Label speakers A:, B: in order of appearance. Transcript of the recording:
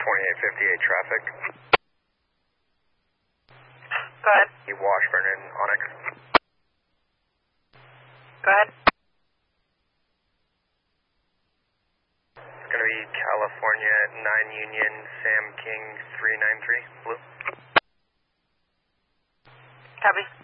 A: 2858 traffic.
B: Go ahead.
A: Washburn and Onyx.
B: Go ahead.
A: It's going to be California 9 Union, Sam King 393, blue.
B: Copy.